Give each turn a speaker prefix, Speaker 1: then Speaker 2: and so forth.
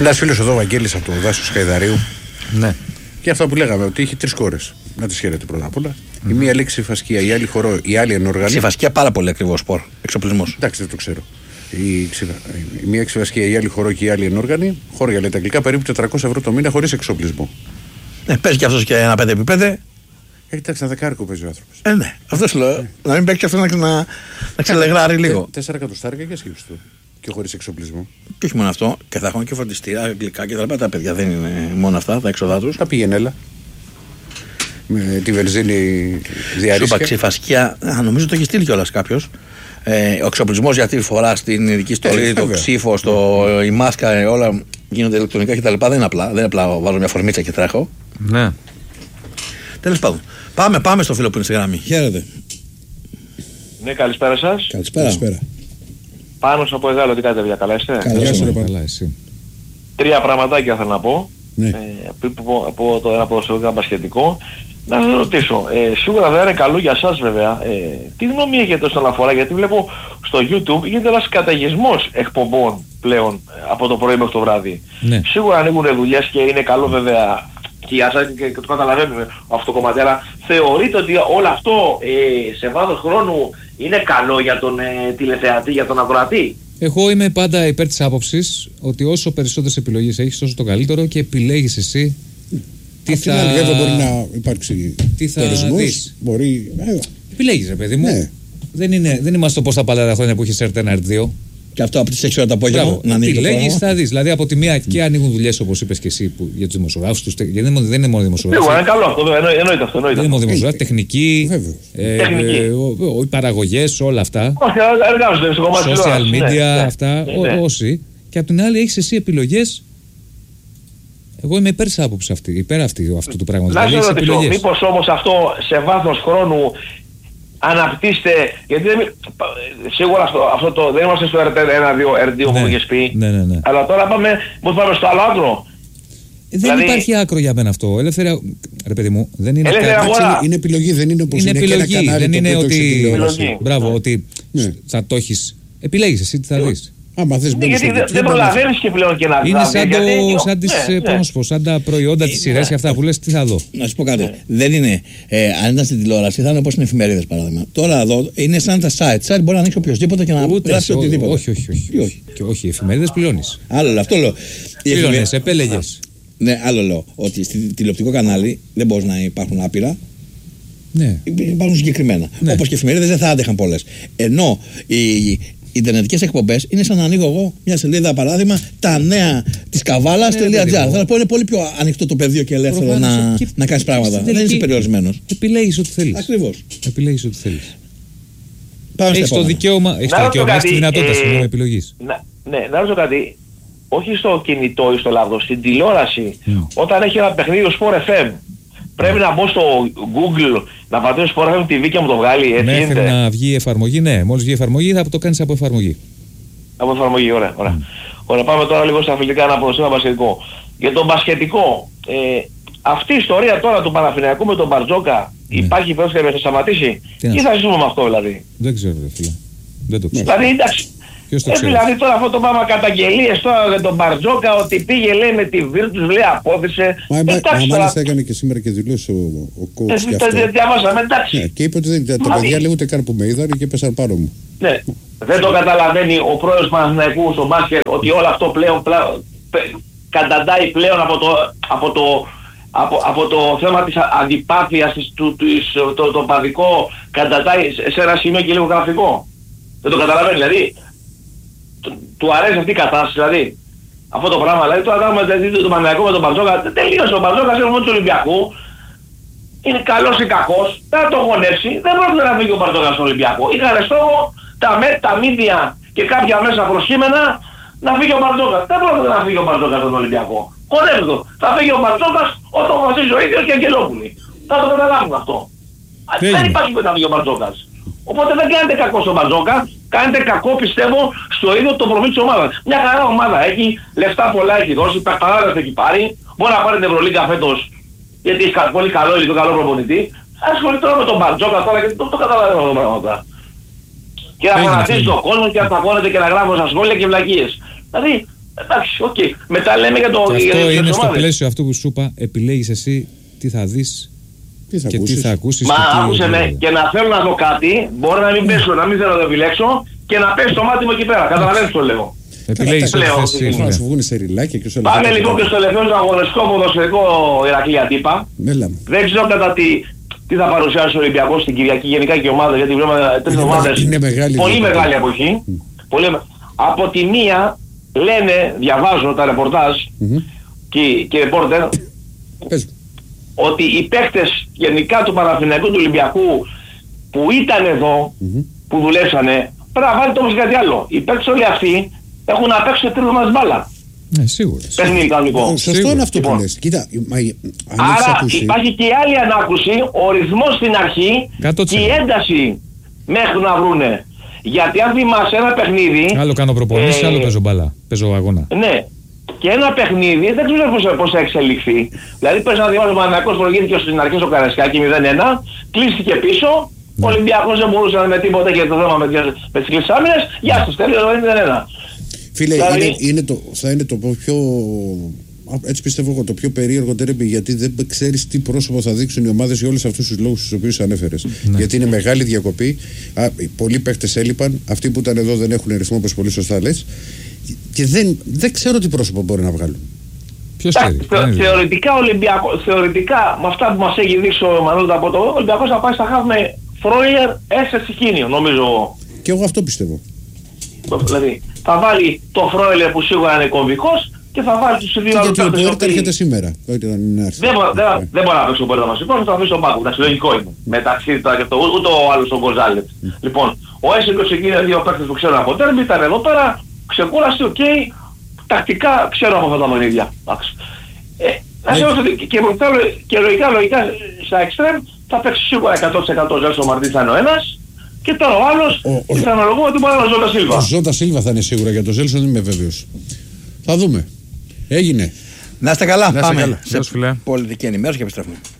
Speaker 1: Ένας φίλος εδώ, Βαγγέλης από το Δάσος Χαϊδαρίου.
Speaker 2: Ναι.
Speaker 1: Και αυτό που λέγαμε, ότι είχε 3 κόρες. Να τις χαίρετε πρώτα απ' όλα. Η μία λέξη ξηφασκία, η άλλη χορό, η άλλη ενόργανη.
Speaker 2: Ξηφασκία πάρα πολύ ακριβό σπορ. Εξοπλισμός.
Speaker 1: Εντάξει, δεν το ξέρω. Η μία ξηφασκία, η άλλη χορό και η άλλη ενόργανη. Χώρια λέει τα αγγλικά, περίπου 400 ευρώ το μήνα χωρίς εξοπλισμό.
Speaker 2: Ναι, παίζει και αυτός και ένα 5x5.
Speaker 1: Εντάξει, ένα δεκάρικο παίζει ο άνθρωπος.
Speaker 2: Ναι, αυτό σου λέω. Να μην παίξει αυτό να ξελεγράρει λίγο.
Speaker 1: 4 εκατοστάρικα και σκύψου του. Και χωρίς εξοπλισμό.
Speaker 2: Και όχι μόνο αυτό, και θα έχουν και φροντιστήρα, γλυκά και τα λοιπά. Τα παιδιά δεν είναι μόνο αυτά, τα έξοδά τους.
Speaker 1: Τα πήγαινε, έλα. Με τη βενζίνη διαρρήσια.
Speaker 2: Σούπα ξηφασκία, νομίζω το έχει στείλει κιόλας κάποιος. Ο εξοπλισμός για τη φορά στην ειδική στολή, το ξύφο, η μάσκα, όλα γίνονται ηλεκτρονικά κτλ. Δεν είναι απλά. Δεν είναι απλά βάζω μια φορμίτσα και τρέχω.
Speaker 3: Ναι.
Speaker 2: Τέλος πάντων. Πάμε στο φίλο που είναι στη γραμμή. Χαίρετε.
Speaker 4: Ναι, καλησπέρα σας.
Speaker 1: Καλησπέρα.
Speaker 4: Πάνω από Εγάλο, τι κάνετε, παιδιά, καλά είστε?
Speaker 1: Καλά, εσύ.
Speaker 4: 3 πραγματάκια θέλω να πω.
Speaker 1: Ναι.
Speaker 4: Από το ένα ποδοσφαιρικό μπασκετικό. Να σας ρωτήσω, σίγουρα δεν είναι καλό για σας βέβαια. Τι γνώμη έχετε όσον αφορά, γιατί βλέπω στο YouTube γίνεται ένας καταιγισμός εκπομπών πλέον από το πρωί μέχρι το βράδυ.
Speaker 3: Ναι.
Speaker 4: Σίγουρα ανοίγουν δουλειές και είναι καλό βέβαια και για σας και το καταλαβαίνουμε αυτό το κομμάτι. Αλλά θεωρείτε ότι όλο αυτό σε βάθος χρόνου είναι καλό για τον τηλεθεατή, για τον ακροατή?
Speaker 3: Εγώ είμαι πάντα υπέρ της άποψης ότι όσο περισσότερες επιλογές έχεις, τόσο το καλύτερο και επιλέγεις εσύ τι θα...
Speaker 1: Βέβαια μπορεί να υπάρξει τουρισμός, μπορεί...
Speaker 3: Επιλέγεις, ρε παιδί μου.
Speaker 1: Ναι.
Speaker 3: Δεν είμαστε όπως τα παλαιά χρόνια που είχες έρθει 1-2.
Speaker 2: Και αυτό από τις 6 ώρα το απόγευμα να ανοίγει.
Speaker 3: Επιλέγεις, θα δεις. Δηλαδή από τη μία και ανοίγουν δουλειές όπως είπες και εσύ για τους δημοσιογράφους. Γιατί δεν είναι μόνο δημοσιογράφοι.
Speaker 4: Είναι καλό αυτό, εννοείται αυτό.
Speaker 3: Δεν είναι μόνο δημοσιογράφοι, τεχνική, οι παραγωγές, όλα αυτά. Social media, αυτά. Όσοι. Και από την άλλη έχεις εσύ επιλογές. Εγώ είμαι υπέρ της άποψης αυτή, υπέρ αυτού του πράγματος.
Speaker 4: Να σας ρωτήσω, μήπως όμως αυτό σε βάθος χρόνου αναπτύσσεται, γιατί σίγουρα αυτό δεν είμαστε στο R2 που είχες πει,
Speaker 3: ναι.
Speaker 4: Αλλά τώρα πάμε στο άλλο άκρο.
Speaker 3: Δεν υπάρχει άκρο για μένα αυτό. Ελεύθερα, ρε παιδί μου, δεν είναι
Speaker 1: κάτι. Είναι επιλογή, δεν είναι όπως είναι και ένα κανάλι.
Speaker 3: Δεν είναι ότι. Μπράβο,
Speaker 4: ναι.
Speaker 3: ότι θα το έχεις. Επιλέγεις εσύ τι θα δεις.
Speaker 4: Γιατί δεν προλαβαίνεις και πλέον και να δεις.
Speaker 3: Είναι σαν τα προϊόντα της σειράς και αυτά που λες, τι θα δω.
Speaker 2: Να σου πω κάτι. Δεν είναι. Αν ήταν στην τηλεόραση θα είναι όπως είναι εφημερίδες παράδειγμα. Τώρα εδώ είναι σαν τα site. Μπορεί να ανοίξει οποιοδήποτε και να γράψει οτιδήποτε.
Speaker 3: Όχι. Εφημερίδες πληρώνεις.
Speaker 2: Άλλο αυτό λέω.
Speaker 3: Πληρώνεις, επέλεγες.
Speaker 2: Ναι, άλλο λέω. Ότι στη τηλεοπτικό κανάλι δεν μπορεί να υπάρχουν άπειρα.
Speaker 3: Ναι.
Speaker 2: Υπάρχουν συγκεκριμένα. Όπως και εφημερίδες δεν θα άντεχαν πολλές. Ενώ οι ιντερνετικές εκπομπές είναι σαν να ανοίγω εγώ μια σελίδα, παράδειγμα, τα νέα της καβάλας.gr. Θα πω είναι πολύ πιο ανοιχτό το πεδίο και ελεύθερο να κάνεις πράγματα. Δεν είσαι περιορισμένος.
Speaker 3: Επιλέγεις ό,τι θέλεις.
Speaker 2: Ακριβώς.
Speaker 3: Επιλέγεις ό,τι θέλεις.
Speaker 2: Έχεις
Speaker 3: το δικαίωμα, έχεις τη δυνατότητα επιλογής.
Speaker 4: Ναι, να ρωτήσω κάτι. Όχι στο κινητό ή στο λάπτοπ, στην τηλεόραση, όταν έχει ένα παιχνίδι Sport FM, πρέπει να μπω στο Google, να πατήσω Sport FM TV και μου το βγάλει, έτσι
Speaker 3: μέχρι
Speaker 4: γίνεται?
Speaker 3: να βγει η εφαρμογή, ναι. Μόλις βγει η εφαρμογή θα το κάνεις από εφαρμογή.
Speaker 4: Από εφαρμογή, ωραία. Ωραία, πάμε τώρα λίγο στα αθλητικά, ένα ποδοσφαιρικό μπασκετικό. Για τον μπασκετικό, αυτή η ιστορία τώρα του Παναθηναϊκού με τον Μπαρτζόκα, υπάρχει περίπτωση να σταματήσει ή θα ζήσουμε με αυτό δηλαδή?
Speaker 3: Δεν ξέρω, φίλε. Δεν το ξέρω.
Speaker 4: Δηλαδή, εντάξει. Δηλαδή τώρα αυτό το πάμε καταγγελίες τώρα για τον Μπαρτζόκα, ότι πήγε λέει με τη Virtus, λέει απόδεισε.
Speaker 1: Μάλιστα έκανε και σήμερα και δηλώσει ο coach και αυτό.
Speaker 4: Διαβάσαμε, εντάξει.
Speaker 1: Ναι, και είπε ότι τα παιδιά λέει ούτε καν που με είδαν και πέσαν πάνω μου.
Speaker 4: Ναι, δεν το καταλαβαίνει ο πρόεδρος Παναθηναϊκού στο μπάσκετ ότι όλο αυτό πλέον καταντάει πλέον από το θέμα της αντιπάθειας, το παδικό, καταντάει σε ένα σημείο και λίγο γραφικό. Δεν το καταλαβαίνει, δηλαδή. Του αρέσει αυτή η κατάσταση, δηλαδή. Αυτό το πράγμα, δηλαδή τώρα κάνουμε το Παναθηναϊκό με τον Μπαρτζόκα. Τελείωσε ο Μπαρτζόκας, είναι μόνο του Ολυμπιακού. Είναι καλός ή κακός, δεν θα το γονεύσει, δεν πρόκειται να φύγει ο Μπαρτζόκας στον Ολυμπιακό. Είχαν στόχο τα μίδια και κάποια μέσα προσκύμενα να φύγει ο Μπαρτζόκας. Δεν πρόκειται να φύγει ο Μπαρτζόκας στον Ολυμπιακό. Γονεύει το. Θα φύγει ο Μπαρτζόκας όταν αποφασίζει ο ίδιος και η Αγγελόπουλη. Θα το καταλάβουν αυτό. Δεν υπάρχει που να φύγει ο Μπαρτζόκας. Οπότε δεν κάνετε κακό στον Μπαρτζόκα, κάνετε κακό πιστεύω στο ίδιο το προφίλ της ομάδας. Μια χαρά ομάδα έχει, λεφτά πολλά έχει δώσει, παιχταράδες έχει πάρει, μπορεί να πάρει την Ευρωλίγκα φέτος γιατί έχει πολύ καλό υλικό, καλό προπονητή. Ασχολείται τώρα με τον Μπαρτζόκα τώρα και το καταλαβαίνω αυτά τα πράγματα. Και να φανατίζει τον κόσμο και να σταγώνεται και να γράφω στα σχόλια και βλακίες. Δηλαδή Εντάξει, οκ. Μετά λέμε για το.
Speaker 3: Και αυτό είναι στο πλαίσιο αυτού που σου είπα, επιλέγεις εσύ τι θα δεις και τι θα ακούσεις.
Speaker 4: Μα άκουσε με, και να θέλω να δω κάτι, μπορεί να μην πέσω, να μην θέλω να το επιλέξω και να πέσει το μάτι μου εκεί πέρα. Καταλαβαίνεις το λέω.
Speaker 3: Επιλέγεις ό,τι θες.
Speaker 1: Να σου βγουν σε ριλάκια και
Speaker 4: πάμε λοιπόν και στο τελευταίο αγωνιστικό ποδοσφαιρικό Ηρακλή Αντίπα. Δεν ξέρω κατά τι θα παρουσιάσει ο Ολυμπιακός στην Κυριακή, γενικά και η ομάδα, γιατί βλέπουμε 3 εβδομάδες. Πολύ μεγάλη εποχή. Από τη μία λένε, διαβάζω τα ρεπορτάζ και ρεπόρτερ, ότι οι παίκτες γενικά του Παναθηναϊκού, του Ολυμπιακού που ήταν εδώ, που δουλέψανε, πρέπει να βάλετε όμως κάτι άλλο. Οι παίκτες όλοι αυτοί έχουν να παίξουν τρίτο μας μπάλα.
Speaker 3: Ναι, σίγουρα.
Speaker 4: Παιχνίδι κανονικό.
Speaker 1: Σωστό είναι αυτό που λες. Κοίτα,
Speaker 4: άρα υπάρχει και η άλλη ανάκουση, ο ρυθμός στην αρχή και η ένταση μέχρι να βρούνε. Γιατί αν θυμάσαι ένα παιχνίδι.
Speaker 3: Άλλο κάνω προπονήσεις, άλλο παίζω μπάλα. Παίζω αγώνα.
Speaker 4: Ναι. Και ένα παιχνίδι δεν ξέρω πώς θα εξελιχθεί. Δηλαδή πες να θυμάσαι ο Παναθηναϊκός προηγήθηκε στην αρχή στο Καρασκάκι 0-1, κλείστηκε πίσω. Ο Ολυμπιακός δεν μπορούσε να με τίποτα για το θέμα με τις κλειστές άμυνες. Γεια σας, τέλειο 0-1.
Speaker 1: Φίλε, θα είναι το πιο. Έτσι πιστεύω εγώ, το πιο περίεργο τέρμπι, γιατί δεν ξέρεις τι πρόσωπο θα δείξουν οι ομάδες για όλους αυτούς τους λόγους τους οποίους ανέφερες. Γιατί είναι μεγάλη διακοπή. Πολλοί παίκτες έλειπαν. Αυτοί που ήταν εδώ δεν έχουν ρυθμό, όπως πολύ σωστά λες. Και δεν ξέρω τι πρόσωπο μπορεί να βγάλουν.
Speaker 3: Ποιος ξέρει.
Speaker 4: Θεωρητικά, με αυτά που μας έχει δείξει ο Μανώλης από το Ολυμπιακός θα πάει στα χαφ με Φρόιερ, Έσσερ, Σικίνιο, νομίζω.
Speaker 1: Και εγώ αυτό πιστεύω.
Speaker 4: Δηλαδή, θα βάλει το Φρόιερ που σίγουρα είναι κομβικός και θα βάλει τους δύο άλλους.
Speaker 1: Γιατί ο Πουέρτα έρχεται σήμερα.
Speaker 4: Δεν μπορεί να παίξει ο Πουέρτα βασικός, θα το αφήσει στον πάγκο. Εντάξει, λογικό είναι. Μεταξύ τώρα και αυτό, ούτε ο άλλος ο Γκοζάλετ. Λοιπόν, ο Έσσερ και ο Σικίνιο είναι δύο παίκτες που ξέρουν από τέρμι, ήταν εδώ πέρα, ξεκούρασε, οκ. Τακτικά ξέρω από αυτά τα μανίδια. Και λογικά στα εξτρέμ θα παίξει σίγουρα 100% ο Ζέλσον Μαρτίν θα είναι ο ένας και τώρα ο άλλος θα αναλογούμε ότι μπορεί να είναι ο Ζώτα Σίλβα.
Speaker 1: Ο Ζώτα Σίλβα θα είναι σίγουρα, για τον Ζέλσον δεν είμαι βέβαιος. Θα δούμε. Έγινε.
Speaker 2: Να είστε καλά.
Speaker 1: Πάμε
Speaker 2: σε πολιτική ενημέρωση και επιστρέφουμε.